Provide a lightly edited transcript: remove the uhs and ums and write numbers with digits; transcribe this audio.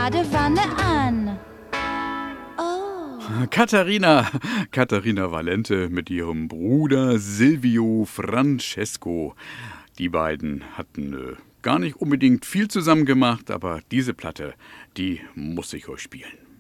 Badewanne an. Oh. Katharina Valente mit ihrem Bruder Silvio Francesco. Die beiden hatten gar nicht unbedingt viel zusammen gemacht, aber diese Platte, die muss ich euch spielen.